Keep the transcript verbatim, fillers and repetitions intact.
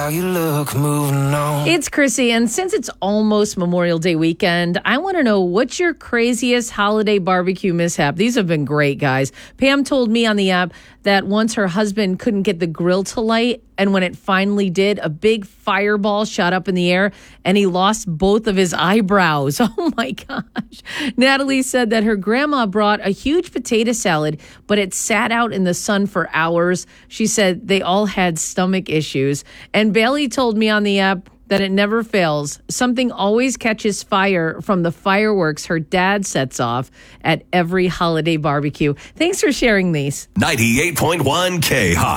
How you look moving on. It's Chrissy, and since it's almost Memorial Day weekend, I want to know what's your craziest holiday barbecue mishap. These have been great, guys. Pam told me on the app that once her husband couldn't get the grill to light, and when it finally did, a big fireball shot up in the air, and he lost both of his eyebrows. Oh, my gosh. Natalie said that her grandma brought a huge potato salad, but it sat out in the sun for hours. She said they all had stomach issues. And Bailey told me on the app that it never fails. Something always catches fire from the fireworks her dad sets off at every holiday barbecue. Thanks for sharing these. ninety-eight point one K High.